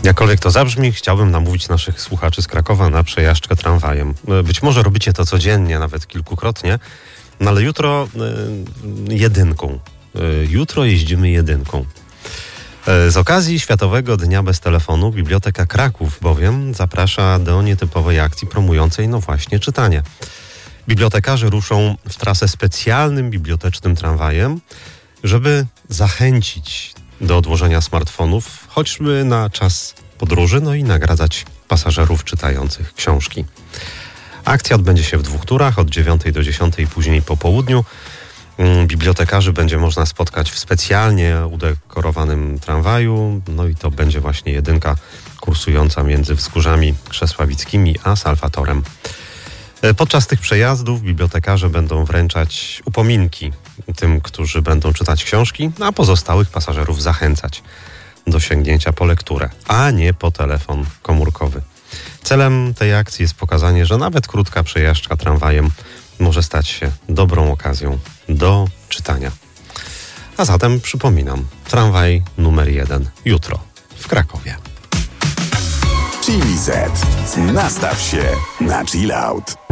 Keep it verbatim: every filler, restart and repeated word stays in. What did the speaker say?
Jakkolwiek to zabrzmi, chciałbym namówić naszych słuchaczy z Krakowa na przejażdżkę tramwajem. Być może robicie to codziennie, nawet kilkukrotnie, no ale jutro y, jedynką. Y, jutro jeździmy jedynką. Y, z okazji Światowego Dnia Bez Telefonu Biblioteka Kraków bowiem zaprasza do nietypowej akcji promującej no właśnie czytanie. Bibliotekarze ruszą w trasę specjalnym bibliotecznym tramwajem, żeby zachęcić do odłożenia smartfonów, choćby na czas podróży, no i nagradzać pasażerów czytających książki. Akcja odbędzie się w dwóch turach, od dziewiątej do dziesiątej, później po południu. Bibliotekarzy będzie można spotkać w specjalnie udekorowanym tramwaju, no i to będzie właśnie jedynka kursująca między Wzgórzami Krzesławickimi a Salwatorem. Podczas tych przejazdów bibliotekarze będą wręczać upominki tym, którzy będą czytać książki, a pozostałych pasażerów zachęcać do sięgnięcia po lekturę, a nie po telefon komórkowy. Celem tej akcji jest pokazanie, że nawet krótka przejażdżka tramwajem może stać się dobrą okazją do czytania. A zatem przypominam, tramwaj numer jeden jutro w Krakowie. Chili Z. Nastaw się na chill out.